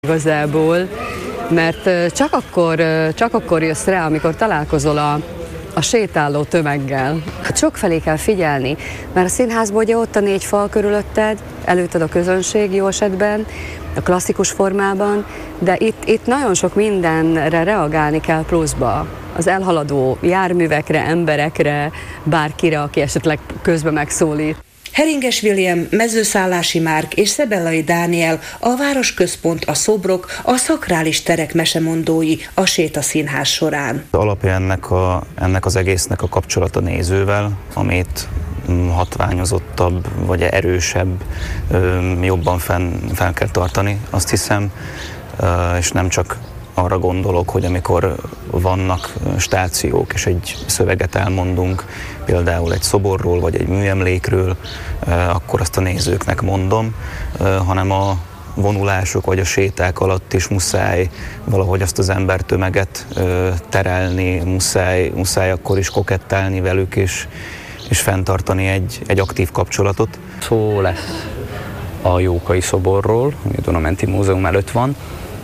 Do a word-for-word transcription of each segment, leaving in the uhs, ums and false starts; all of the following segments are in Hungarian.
Igazából, mert csak akkor, csak akkor jössz rá, amikor találkozol a, a sétáló tömeggel. Hát sokfelé kell figyelni, mert a színházban ugye ott a négy fal körülötted, előtted a közönség jó esetben, a klasszikus formában, de itt, itt nagyon sok mindenre reagálni kell pluszba. Az elhaladó járművekre, emberekre, bárkire, aki esetleg közben megszólít. Heringes William, Mezőszállási Márk és Szebellai Dániel, a Városközpont, a szobrok, a szakrális terek mesemondói a Sétaszínház során. Alapja ennek, a, ennek az egésznek a kapcsolata nézővel, amit hatványozottabb vagy erősebb, jobban fenn, fenn kell tartani, azt hiszem, és nem csak arra gondolok, hogy amikor vannak stációk és egy szöveget elmondunk, például egy szoborról vagy egy műemlékről, akkor azt a nézőknek mondom, hanem a vonulások vagy a séták alatt is muszáj valahogy azt az embertömeget terelni, muszáj, muszáj akkor is kokettálni velük és, és fenntartani egy, egy aktív kapcsolatot. Szó lesz a Jókai szoborról, ami a Duna-menti Múzeum előtt van,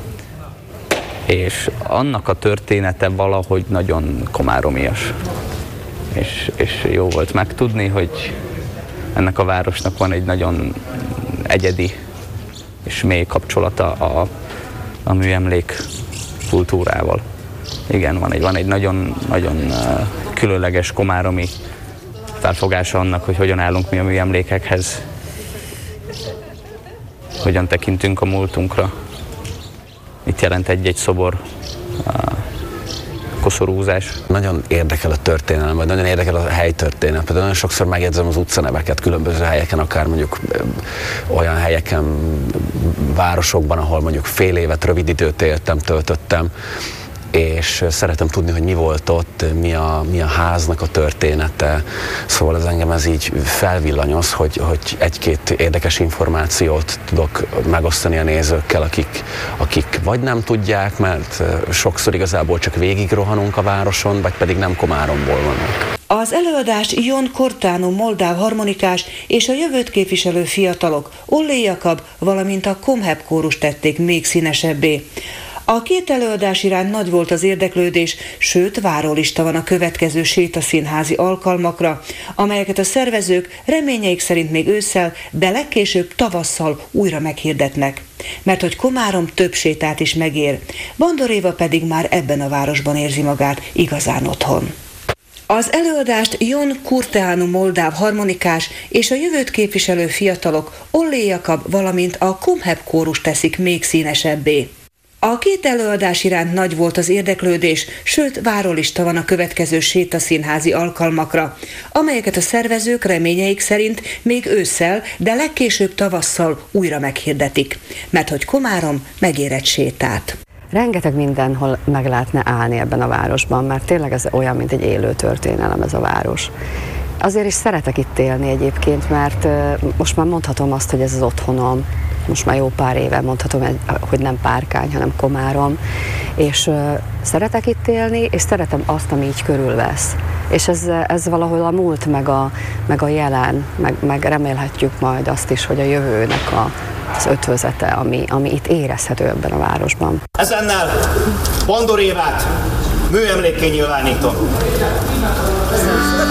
és annak a története valahogy nagyon komáromias. És, és jó volt megtudni, hogy ennek a városnak van egy nagyon egyedi és mély kapcsolata a, a műemlék kultúrával. Igen, van egy, van egy nagyon, nagyon különleges komáromi felfogása annak, hogy hogyan állunk mi a műemlékekhez, hogyan tekintünk a múltunkra. Mit jelent egy-egy szobor, koszorúzás. Nagyon érdekel a történelem, vagy nagyon érdekel a helytörténet. Például nagyon sokszor megjegyzem az utcaneveket különböző helyeken, akár mondjuk olyan helyeken, városokban, ahol mondjuk fél évet, rövid időt éltem, töltöttem, és szeretem tudni, hogy mi volt ott, mi a, mi a háznak a története. Szóval ez engem ez így felvillanyoz, hogy, hogy egy-két érdekes információt tudok megosztani a nézőkkel, akik, akik vagy nem tudják, mert sokszor igazából csak végig rohanunk a városon, vagy pedig nem Komáromból vannak. Az előadást Jon Cortano moldáv harmonikás és a jövőt képviselő fiatalok, Ollé Jakab, valamint a Komheb kórus tették még színesebbé. A két előadás iránt nagy volt az érdeklődés, sőt várólista van a következő sétaszínházi alkalmakra, amelyeket a szervezők reményeik szerint még ősszel, de legkésőbb tavasszal újra meghirdetnek. Mert hogy Komárom több sétát is megér, Bandor Éva pedig már ebben a városban érzi magát igazán otthon. Az előadást Jon Cortano moldáv harmonikás és a jövőt képviselő fiatalok, Ollé Jakab, valamint a Komheb kórus teszik még színesebbé. A két előadás iránt nagy volt az érdeklődés, sőt várólista van a következő sétaszínházi alkalmakra, amelyeket a szervezők reményeik szerint még ősszel, de legkésőbb tavasszal újra meghirdetik, mert hogy Komárom megér egy sétát. Rengeteg mindenhol meg lehetne állni ebben a városban, mert tényleg ez olyan, mint egy élő történelem ez a város. Azért is szeretek itt élni egyébként, mert most már mondhatom azt, hogy ez az otthonom. Most már jó pár éve mondhatom, hogy nem Párkány, hanem Komárom, és uh, szeretek itt élni, és szeretem azt, ami így körülvesz. És ez, ez valahol a múlt, meg a, meg a jelen, meg, meg remélhetjük majd azt is, hogy a jövőnek a, az ötvözete, ami, ami itt érezhető ebben a városban. Ezennel Bandor Évát műemlékké nyilvánítom.